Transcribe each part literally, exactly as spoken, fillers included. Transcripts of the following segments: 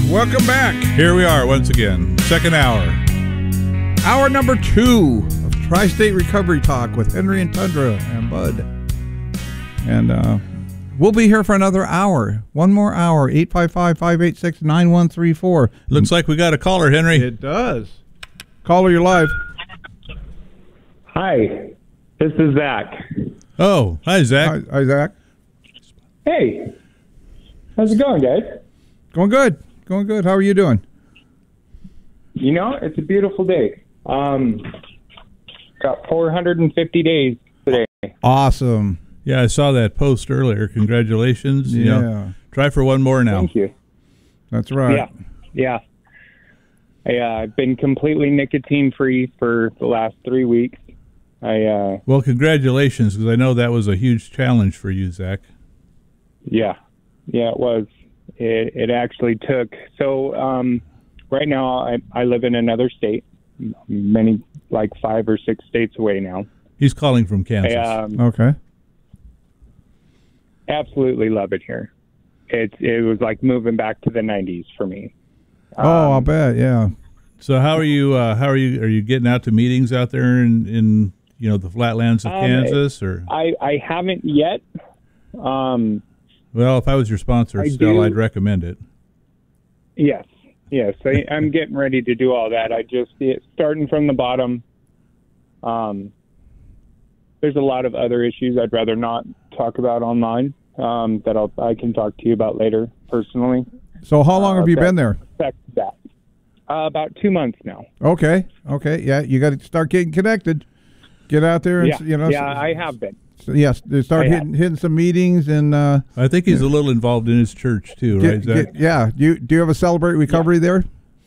Welcome back. Here we are once again. Second hour. Hour number two of Tri-State Recovery Talk with Henry and Tundra and Bud. And uh, we'll be here for another hour. One more hour. eight five five, five eight six, nine one three four. Looks like we got a caller, Henry. It does. Caller, you're live. Hi, this is Zach. Oh, hi, Zach. Hi, hi, Zach. Hey, how's it going, guys? Going good. Going good. How are you doing? You know, it's a beautiful day. Um, got four hundred fifty days today. Awesome. Yeah, I saw that post earlier. Congratulations. You Yeah. know, try for one more now. Thank you. That's right. Yeah, yeah. I, uh, I've been completely nicotine-free for the last three weeks. I uh, Well, congratulations, because I know that was a huge challenge for you, Zach. Yeah, yeah, it was. It, it actually took. So um, right now, I, I live in another state, many like five or six states away now. He's calling from Kansas. I, um, Okay. absolutely love it here. It it was like moving back to the nineties for me. Oh, I'll Um, bet. Yeah. So how are you? Uh, how are you? Are you getting out to meetings out there in, in you know the flatlands of Um, Kansas? Or I I haven't yet. Um, well, if I was your sponsor, I still do- I'd recommend it. yes, yes. I, I'm getting ready to do all that. I just it, starting from the bottom. Um, there's a lot of other issues I'd rather not talk about online. Um, that I'll I can talk to you about later personally. So how long have you that been there? affect that. Uh, about two months now. Okay. Okay. Yeah, you got to start getting connected. Get out there and Yeah, you know. yeah, I have been. So, yes, they start I have. hitting hitting some meetings and uh, I think he's a little involved in his church too, get, right, Zach? get, yeah. Do you do you have a Celebrate Recovery there?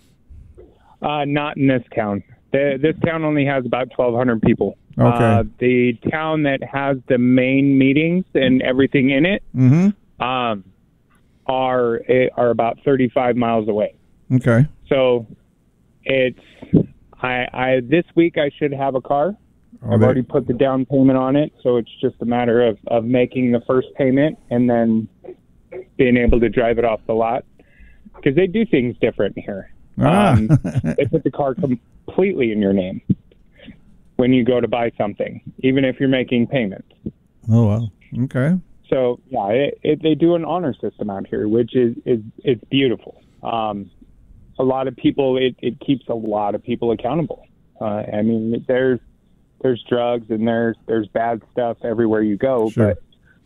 Uh, not in this town. The, this town only has about twelve hundred people. Okay. Uh, the town that has the main meetings and everything in it Mm-hmm. um, are are about thirty-five miles away. Okay. So it's I, I this week I should have a car. Oh, I've they- already put the down payment on it, so it's just a matter of, of making the first payment and then being able to drive it off the lot. Because they do things different here. Ah. Um, they put the car completely in your name when you go to buy something, even if you're making payments. Oh wow. Okay. So yeah, it, it, they do an honor system out here, which is is it's beautiful. Um, a lot of people, it, it keeps a lot of people accountable. Uh, I mean, there's there's drugs and there's there's bad stuff everywhere you go, Sure. but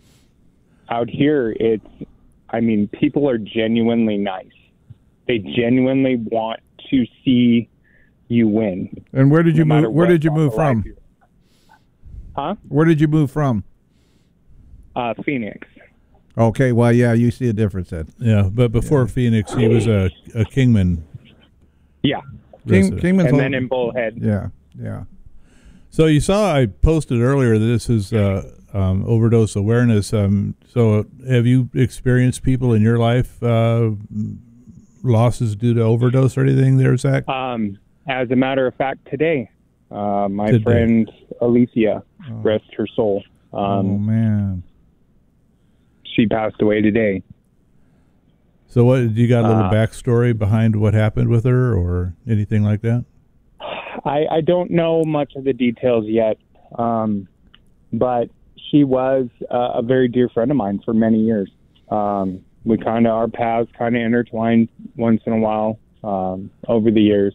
out here, it's I mean, people are genuinely nice. They genuinely want to see you win. And where did you no matter move? Where what did you walk move of life from? you're in. Huh? Where did you move from? Uh, Phoenix. Okay. Well, yeah, you see a difference then. Yeah, but before Phoenix, he was a, a Kingman. Yeah. King, resident. Kingman's And home- then in Bullhead. Yeah. Yeah. So you saw I posted earlier that this is uh, um, overdose awareness. Um, so have you experienced people in your life uh, losses due to overdose or anything there, Zach? Um, as a matter of fact, today, uh, my Today. friend Alicia, rest her soul, Oh um, man. she passed away today. So what, you got a little Uh, backstory behind what happened with her or anything like that? I, I don't know much of the details yet, um, but she was uh, a very dear friend of mine for many years. Um, we kind of, our paths kind of intertwined once in a while um, over the years.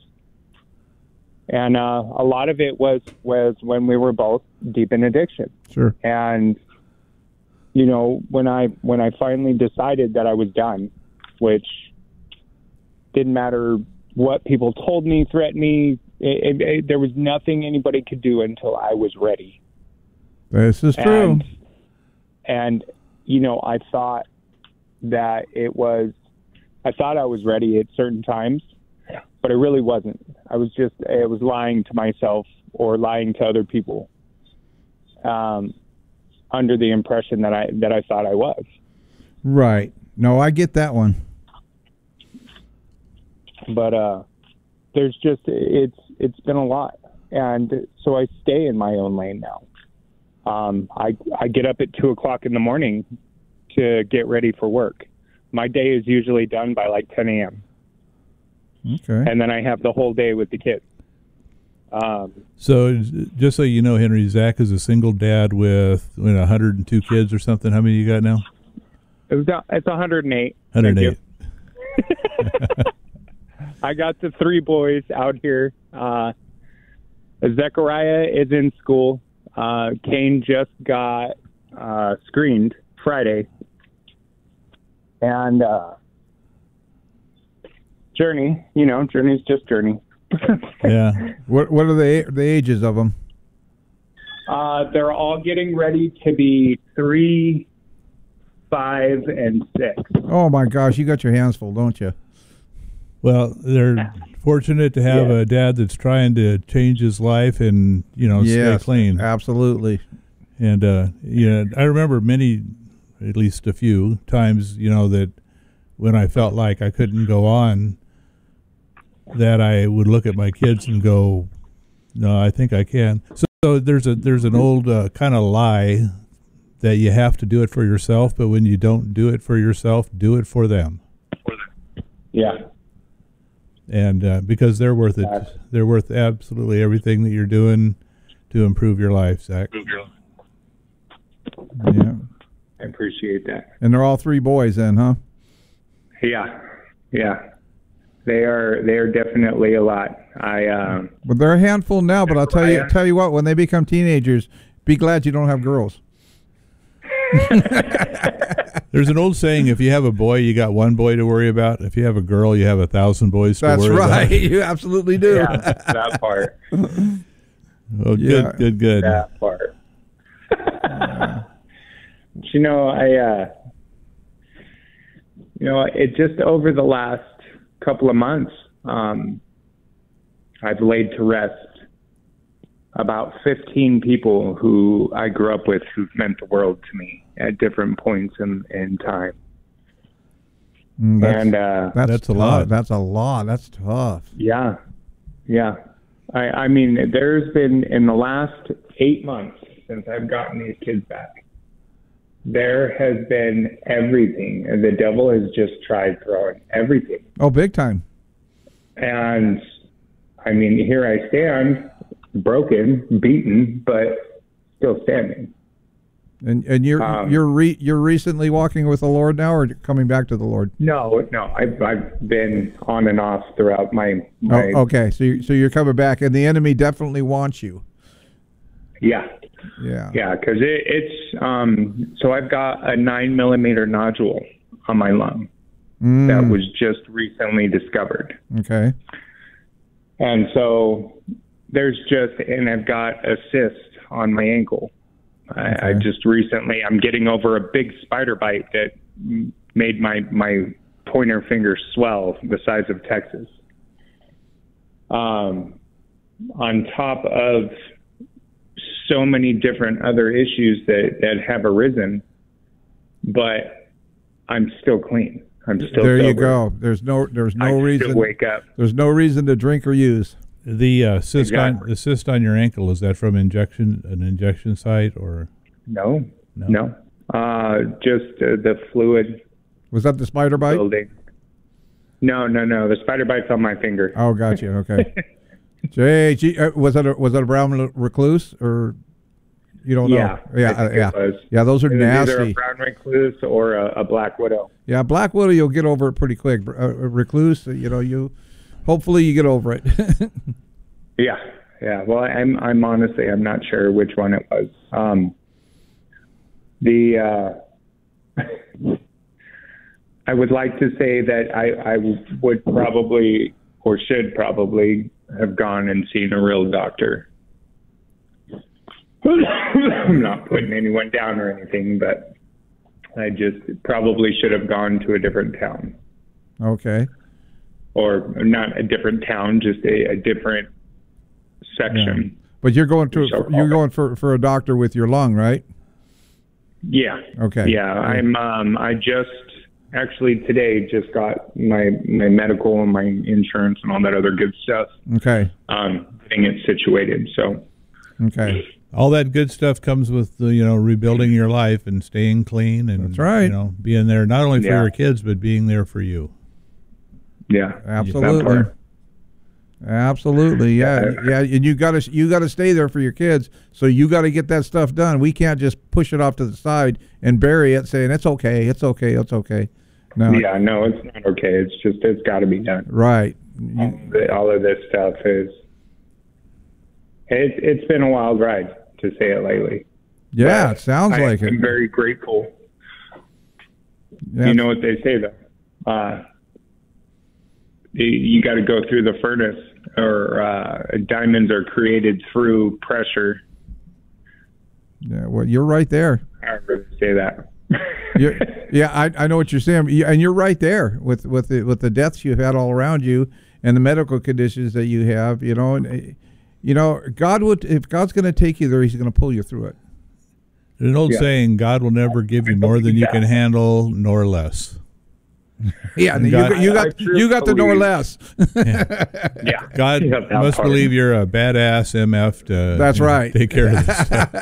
And uh, a lot of it was, was when we were both deep in addiction. Sure. And, you know, when I when I finally decided that I was done, which didn't matter what people told me, threatened me, it, it, it, there was nothing anybody could do until I was ready. This is true. And, and, you know, I thought that it was, I thought I was ready at certain times, but I really wasn't. I was just, I was lying to myself or lying to other people. Um, under the impression that I that I thought I was. Right. No, I get that one. But uh, there's just it's it's been a lot, and so I stay in my own lane now. Um, I I get up at two o'clock in the morning to get ready for work. My day is usually done by like ten a.m. Okay. and then I have the whole day with the kids. Um, So just so you know, Henry, Zach is a single dad with you know, one hundred two kids or something. How many you got now? it was, it's one hundred eight. one hundred eight. I got the three boys out here. Uh, Zechariah is in school. Uh, Kane just got uh, screened Friday. And uh, Journey, you know, Journey's just Journey. Yeah. What What are the the ages of them? Uh, they're all getting ready to be three, five, and six. Oh my gosh, you got your hands full, don't you? Well, they're fortunate to have Yeah. a dad that's trying to change his life and you know Yes, stay clean. absolutely. And uh, you know, I remember many, at least a few times, you know, that when I felt like I couldn't go on, that I would look at my kids and go, "No, I think I can." So, so there's a there's an old uh, kind of lie that you have to do it for yourself, but when you don't do it for yourself, do it for them. Yeah. And uh, because they're worth it, That's- they're worth absolutely everything that you're doing to improve your life, Zach. Yeah. I appreciate that. And they're all three boys then, huh? Yeah. Yeah. They are they are definitely a lot. I um But they're a handful now, but I'll tell you tell you what, when they become teenagers, be glad you don't have girls. There's an old saying: if you have a boy, you got one boy to worry about. If you have a girl, you have a thousand boys to That's worry right. about. You absolutely do. yeah, that part. Oh, Yeah. good, good, good. That part. You know, I uh you know, it just over the last couple of months, um I've laid to rest about fifteen people who I grew up with who've meant the world to me at different points in, in time. Mm, that's, and uh, that's, That's a tough. lot. That's a lot. That's tough. yeah, yeah. I, I mean, there's been in the last eight months since I've gotten these kids back, there has been everything. And the devil has just tried throwing everything. Oh, big time. And I mean, here I stand, broken, beaten, but still standing. And and you're Um, you're re, you're recently walking with the Lord now, or coming back to the Lord? No, no, I've I've been on and off throughout my my. Oh, okay. So you so you're coming back, and the enemy definitely wants you. Yeah, Yeah. yeah, because it, it's um. So I've got a nine millimeter nodule on my lung Mm, that was just recently discovered, okay. and so there's just and I've got a cyst on my ankle. I, I Okay. just recently I'm getting over a big spider bite that m- made my my pointer finger swell the size of Texas. Um, on top of so many different other issues that, that have arisen, but I'm still clean. I'm still There you sober. go. There's no there's no I reason still wake up. there's no reason to drink or use. The uh, cyst on Exactly. the cyst on your ankle, is that from injection an injection site or No, no? no, uh, just uh, the fluid Was that the spider bite? building. No, no, no. The spider bite's on my finger. Oh, gotcha. Okay. Jay, gee, uh, was that a, was that a brown recluse or you don't know? Yeah, yeah, I uh, think yeah, it was. yeah. Those are It was either a nasty. brown recluse or a, a black widow. Yeah, black widow, you'll get over it pretty quick. Uh, recluse, you know, you hopefully you get over it. Yeah, yeah. Well, I'm I'm honestly I'm not sure which one it was. Um, the uh, I would like to say that I I would probably or should probably have gone and seen a real doctor. I'm not putting anyone down or anything, but I just probably should have gone to a different town, Okay. or not a different town, just a, a different section. But you're going to So- you're going for for a doctor with your lung, right? Yeah. Okay. Yeah, I'm. Um, I just actually today just got my my medical and my insurance and all that other good stuff. Okay. Um, getting it situated. So Okay. All that good stuff comes with the, you know, rebuilding your life and staying clean and That's right. you know, being there not only for Yeah. your kids but being there for you. Yeah, absolutely. Absolutely, yeah, yeah, and you got to you got to stay there for your kids. So you got to get that stuff done. We can't just push it off to the side and bury it, saying it's okay, it's okay, it's okay. No, yeah, no, it's not okay. It's just it's got to be done. Right. All of, the, all of this stuff is it, it's been a wild ride, to say it lightly. Yeah, but it sounds I, like I'm it. very grateful. Yeah. You know what they say though. Uh, you, you got to go through the furnace, or uh, diamonds are created through pressure. Yeah, well, you're right there. However they say that. You're, yeah, I, I know what you're saying, and you're right there with with the, with the deaths you've had all around you and the medical conditions that you have. You know, and you know, God would, if God's going to take you there, He's going to pull you through it. There's an old yeah. saying: God will never give you more than you can handle, nor less. Yeah, and God, you, you got I, I you got the nor less. Yeah. Yeah, God yeah, must part. believe you're a badass M F to That's you know, right. take care of this stuff.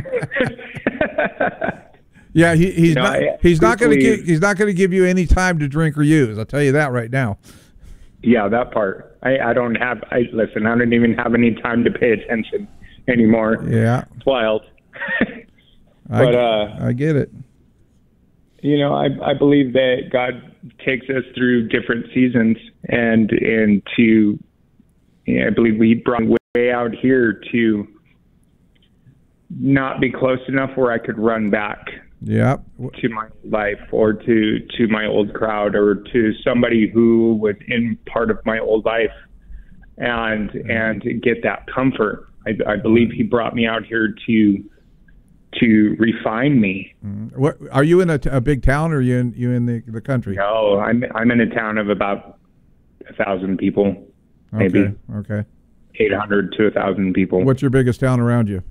Yeah, he, he's No, not I- he's not going to truthfully- give he's not going to give you any time to drink or use. I'll tell you that right now. Yeah, that part. I, I don't have. I listen. I don't even have any time to pay attention anymore. Yeah, It's wild. I, But, uh, I get it. You know, I I believe that God takes us through different seasons, and and to, you know, I believe we brought way out here to not be close enough where I could run back Yeah, to my life, or to to my old crowd, or to somebody who was in part of my old life, and and get that comfort. I, I believe He brought me out here to to refine me. what are you in a, t- a big town, or are you in you in the, the country? No, I'm I'm in a town of about a thousand people, maybe Okay, okay. eight hundred to a thousand people. What's your biggest town around you?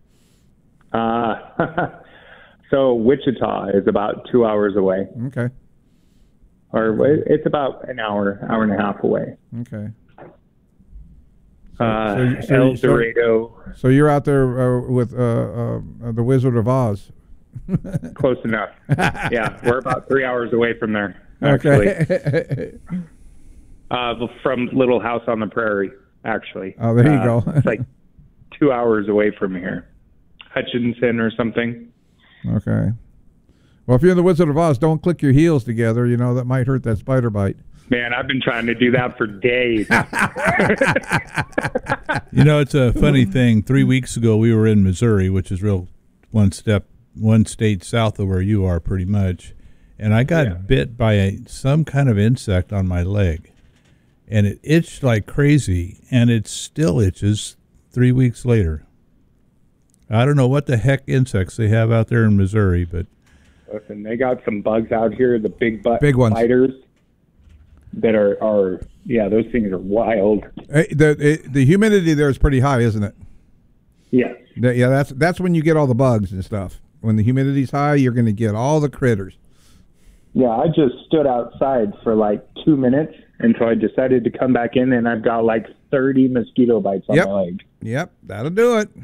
Uh, so Wichita is about two hours away, Okay, or it's about an hour, hour and a half away. okay. Uh, so you- so El you- so- Dorado, So you're out there uh, with uh, uh, uh, the Wizard of Oz. close enough. Yeah, we're about three hours away from there. Actually, Okay. uh, from Little House on the Prairie. Actually, Oh, there you Uh, go. It's like two hours away from here, Hutchinson or something. Okay. Well, if you're in the Wizard of Oz, don't click your heels together. You know, that might hurt that spider bite. Man, I've been trying to do that for days. You know, it's a funny thing. Three weeks ago, we were in Missouri, which is real one step, one state south of where you are, pretty much. And I got Yeah. bit by a, some kind of insect on my leg, and it itched like crazy, and it still itches three weeks later. I don't know what the heck insects they have out there in Missouri, but Listen, they got some bugs out here, the big butt Big ones. spiders that are, are yeah, those things are wild. Hey, the it, the humidity there is pretty high, isn't it? Yes. That- yeah, that's that's when you get all the bugs and stuff. When the humidity's high, you're going to get all the critters. Yeah, I just stood outside for like two minutes until I decided to come back in, and I've got like thirty mosquito bites on Yep. my leg. Yep, that'll do it.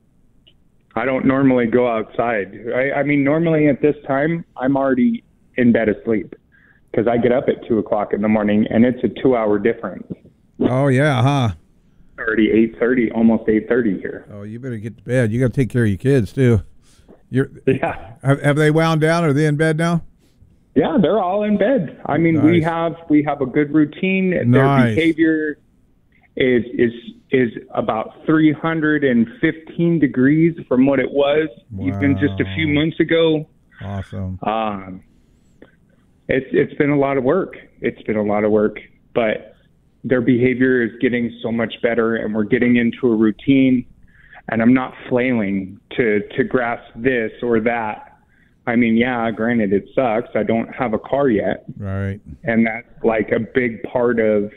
I don't normally go outside. I, I mean, normally at this time, I'm already in bed asleep because I get up at two o'clock in the morning, and it's a two-hour difference. Oh yeah, huh? Already eight thirty, almost eight thirty here. Oh, you better get to bed. You got to take care of your kids too. You're Yeah, have, have they wound down? Are they in bed now? yeah, they're all in bed. I mean, we Nice. have we have a good routine. Their Nice. behavior is is is about three hundred fifteen degrees from what it was even just a few Wow. months ago. Awesome. Um, it's it's been a lot of work. It's been a lot of work, but their behavior is getting so much better, and we're getting into a routine. And I'm not flailing to to grasp this or that. I mean, yeah, granted, it sucks. I don't have a car yet, Right. and that's like a big part of.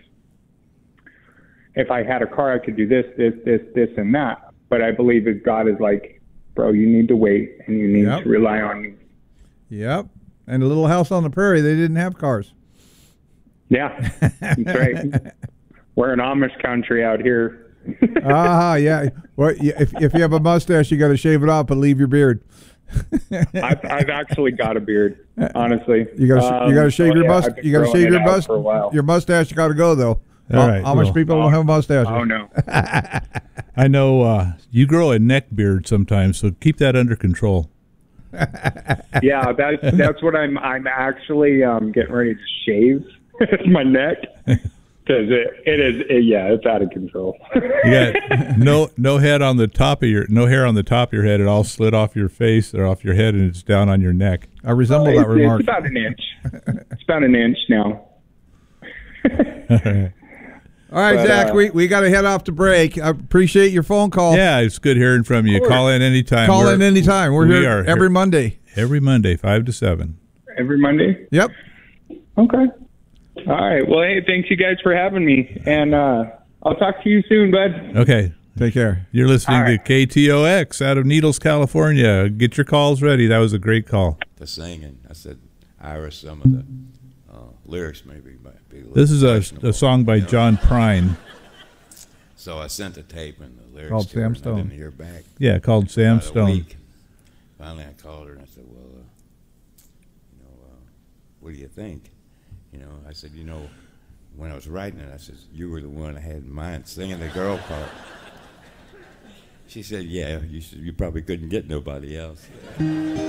If I had a car, I could do this, this, this, this, and that. But I believe that God is like, bro, you need to wait, and you need Yep. to rely on me. Yep. And a little house on the prairie, they didn't have cars. Yeah, that's right. We're in Amish country out here. Ah, yeah. Well, yeah, if if you have a mustache, you got to shave it off, but leave your beard. I've, I've actually got a beard, honestly. You got um, you got to shave oh, your yeah, must. I've been You got to growing shave it your out must. for a while. Your mustache got to go though. All how, right, how much well. people don't have mustaches? Oh no. I know uh, you grow a neck beard sometimes, so keep that under control. Yeah, that's that's what I'm. I'm actually um, getting ready to shave my neck because it, it is. It, yeah, it's out of control. You got no no head on the top of your no hair on the top of your head. It all slid off your face or off your head, and it's down on your neck. I resemble it's, that remark. It's about an inch. It's about an inch now. All right, But, Zach, uh, we, we got to head off to break. I appreciate your phone call. Yeah, it's good hearing from you. Call in anytime. Call We're- in anytime. We're we here are every here Monday. every Monday, five to seven. Every Monday. Yep. Okay. All right. Well, hey, thanks you guys for having me, and uh, I'll talk to you soon, bud. Okay. Take care. You're listening All right. to K T O X out of Needles, California. Get your calls ready. That was a great call. The singing. I said, Ira, some of the uh, lyrics maybe might be a little This is a, questionable, a song by you know. John Prine. So I sent a tape and the lyrics Called to her, Sam and Stone. I didn't hear back. Yeah, called Sam About a Stone. week. Finally, I called her and I said, well, uh, you know, uh, what do you think? You know, I said, you know, when I was writing it, I said, you were the one I had in mind singing the girl part. She said, yeah, you, should, you probably couldn't get nobody else.